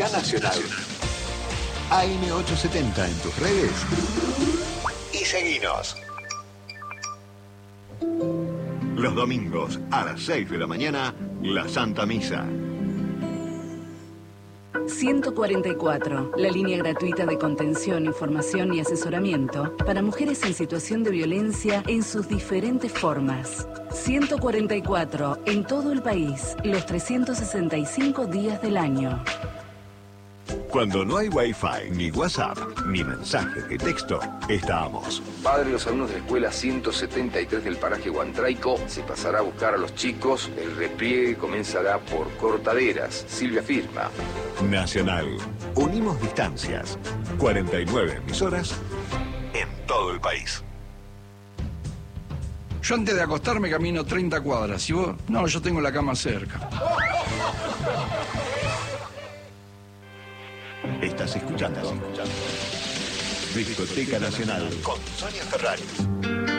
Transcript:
Discoteca Nacional. AM870 en tus redes. Y seguinos. Los domingos a las 6 de la mañana, la Santa Misa. 144, la línea gratuita de contención, información y asesoramiento para mujeres en situación de violencia en sus diferentes formas. 144, en todo el país, los 365 días del año. Cuando no hay Wi-Fi, ni WhatsApp, ni mensajes de texto, estamos. Padre de los alumnos de la escuela 173 del paraje Huantraico se pasará a buscar a los chicos. El repliegue comenzará por Cortaderas. Silvia firma. Nacional. Unimos distancias. 49 emisoras en todo el país. Yo antes de acostarme camino 30 cuadras. ¿Y vos? No, yo tengo la cama cerca. Estás escuchando. Discoteca Nacional con Sonia Ferrari.